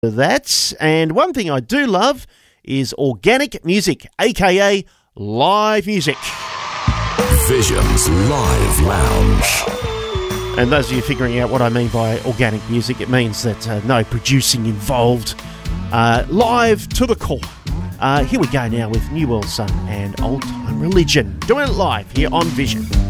That. And one thing I do love is organic music, aka live music. Vision's Live Lounge. And those of you figuring out what I mean by organic music, it means that no producing involved. Live to the core. Here we go now with New World Sun and Old Time Religion. Doing it live here on Vision.